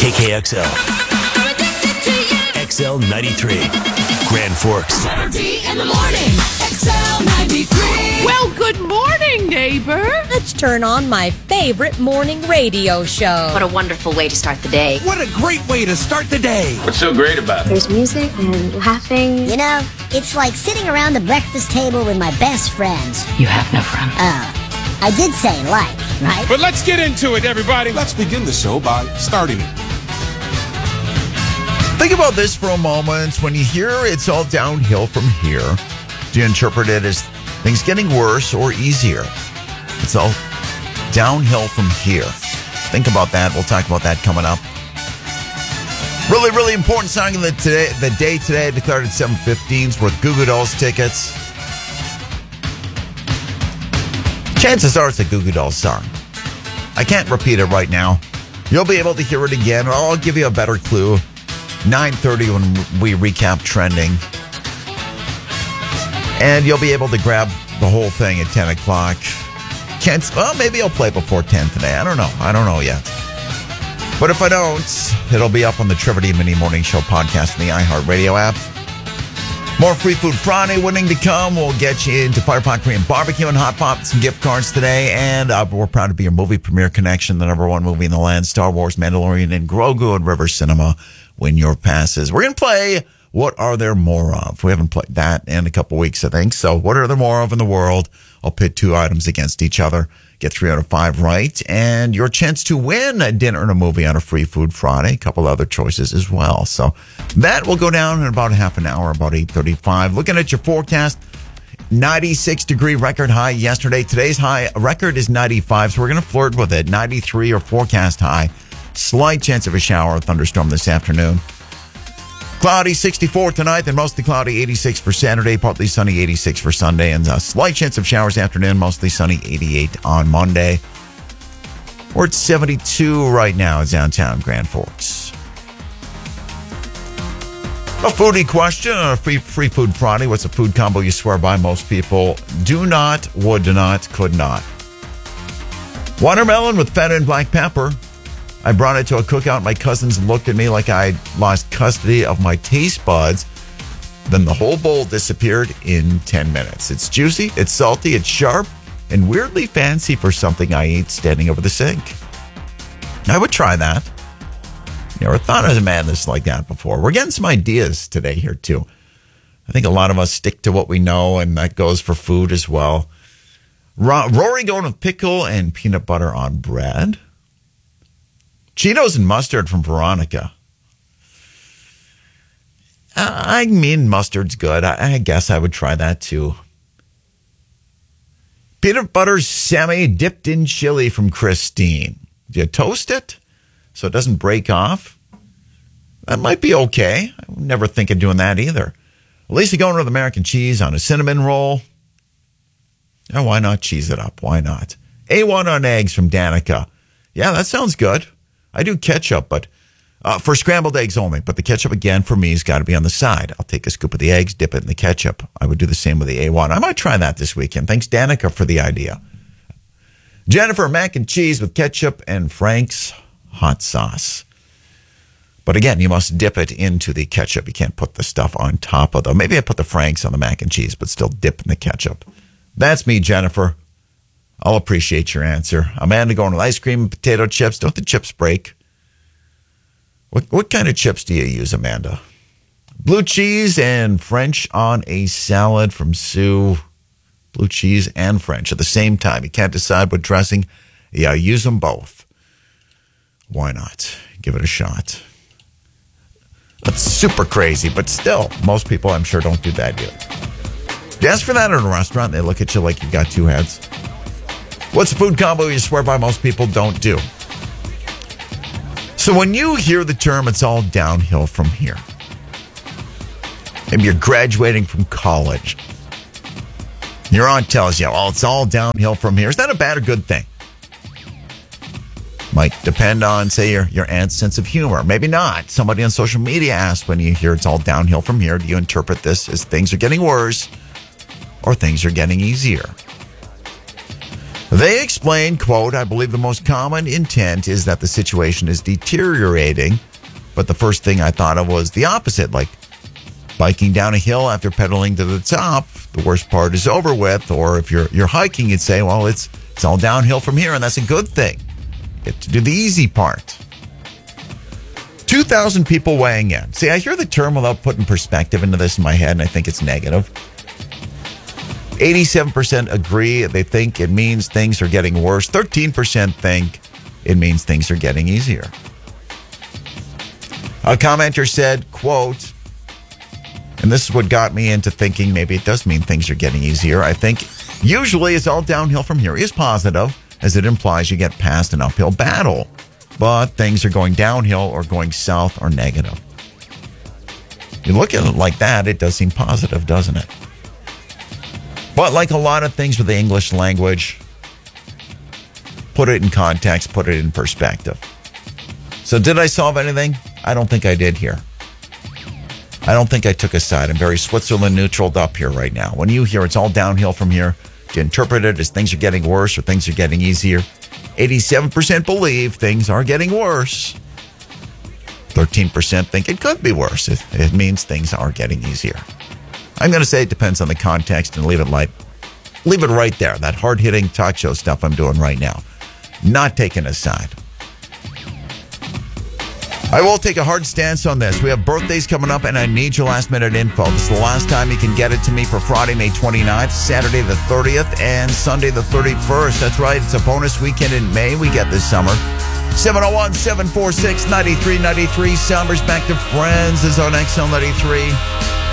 KKXL. XL 93. Grand Forks. Saturday in the morning. XL 93. Well, good morning, neighbor. Let's turn on my favorite morning radio show. What a wonderful way to start the day. What a great way to start the day. What's so great about it? There's music and laughing. You know, it's like sitting around the breakfast table with my best friends. You have no friends. I did say like, right? But let's get into it, everybody. Let's begin the show by starting it. Think about this for a moment. When you hear it's all downhill from here, do you interpret it as things getting worse or easier? It's all downhill from here. Think about that. We'll talk about that coming up. Really, really important song of the day today, declared at 7:15. It's worth Goo Goo Dolls tickets. Chances are it's a Goo Goo Dolls song. I can't repeat it right now. You'll be able to hear it again, or I'll give you a better clue. 9:30 when we recap trending. And you'll be able to grab the whole thing at 10 o'clock. Well, maybe I'll play before 10 today. I don't know yet. But if I don't, it'll be up on the Trivia Mini Morning Show podcast in the iHeartRadio app. More Free Food Friday winning to come. We'll get you into Firepot Korean Barbecue and Hot Pot, some gift cards today. And we're proud to be your movie premiere connection, the #1 movie in the land, Star Wars, Mandalorian, and Grogu at River Cinema. Win your passes. We're going to play What Are There More Of? We haven't played that in a couple weeks, I think. So what are there more of in the world? I'll pit two items against each other. Get 3 out of 5 right. And your chance to win a dinner and a movie on a Free Food Friday. A couple other choices as well. So that will go down in about half an hour, about 8:35. Looking at your forecast, 96-degree record high yesterday. Today's high record is 95, so we're going to flirt with it. 93 or forecast high. Slight chance of a shower or thunderstorm this afternoon. Cloudy 64 tonight, then mostly cloudy 86 for Saturday, partly sunny 86 for Sunday, and a slight chance of showers afternoon, mostly sunny 88 on Monday. We're at 72 right now in downtown Grand Forks. A foodie question on a free Food Friday. What's a food combo you swear by? Most people do not, would not, could not. Watermelon with feta and black pepper. I brought it to a cookout. My cousins looked at me like I lost custody of my taste buds. Then the whole bowl disappeared in 10 minutes. It's juicy, it's salty, it's sharp, and weirdly fancy for something I eat standing over the sink. I would try that. Never thought of a madness like that before. We're getting some ideas today here, too. I think a lot of us stick to what we know, and that goes for food as well. Rory going with pickle and peanut butter on bread. Cheetos and mustard from Veronica. I mean, mustard's good. I guess I would try that too. Peanut butter semi-dipped in chili from Christine. Do you toast it so it doesn't break off? That might be okay. I would never think of doing that either. Lisa going with American cheese on a cinnamon roll. Oh, why not cheese it up? Why not? A1 on eggs from Danica. Yeah, that sounds good. I do ketchup, but for scrambled eggs only. But the ketchup, again, for me, has got to be on the side. I'll take a scoop of the eggs, dip it in the ketchup. I would do the same with the A1. I might try that this weekend. Thanks, Danica, for the idea. Jennifer, mac and cheese with ketchup and Frank's hot sauce. But again, you must dip it into the ketchup. You can't put the stuff on top of them. Maybe I put the Frank's on the mac and cheese, but still dip in the ketchup. That's me, Jennifer. I'll appreciate your answer. Amanda going with ice cream and potato chips. Don't the chips break? What kind of chips do you use, Amanda? Blue cheese and French on a salad from Sue. Blue cheese and French at the same time. You can't decide what dressing. Yeah, use them both. Why not? Give it a shot. That's super crazy, but still, most people, I'm sure, don't do that yet. You ask for that at a restaurant, they look at you like you got two heads. What's a food combo you swear by most people don't do? So when you hear the term, it's all downhill from here. Maybe you're graduating from college. Your aunt tells you, oh, it's all downhill from here. Is that a bad or good thing? Might depend on, say, your aunt's sense of humor. Maybe not. Somebody on social media asked when you hear it's all downhill from here, do you interpret this as things are getting worse or things are getting easier? They explained, quote, I believe the most common intent is that the situation is deteriorating, but the first thing I thought of was the opposite, like biking down a hill after pedaling to the top, the worst part is over with. Or if you're hiking, you'd say, well, it's all downhill from here, and that's a good thing. Get to do the easy part. 2,000 people weighing in. See, I hear the term without putting perspective into this in my head, and I think it's negative. 87% agree they think it means things are getting worse. 13% think it means things are getting easier. A commenter said, quote, and this is what got me into thinking maybe it does mean things are getting easier. I think usually it's all downhill from here is positive, as it implies you get past an uphill battle. But things are going downhill or going south or negative. You look at it like that, it does seem positive, doesn't it? But like a lot of things with the English language, put it in context, put it in perspective. So did I solve anything? I don't think I did here. I don't think I took a side. I'm very Switzerland neutraled up here right now. When you hear it's all downhill from here, do you interpret it as things are getting worse or things are getting easier? 87% believe things are getting worse. 13% think it could be worse. It means things are getting easier. I'm going to say it depends on the context and leave it right there. That hard-hitting talk show stuff I'm doing right now. Not taking a side. I will take a hard stance on this. We have birthdays coming up, and I need your last-minute info. This is the last time you can get it to me for Friday, May 29th, Saturday the 30th, and Sunday the 31st. That's right. It's a bonus weekend in May we get this summer. 701-746-9393. Sounders Back to Friends is on XL93.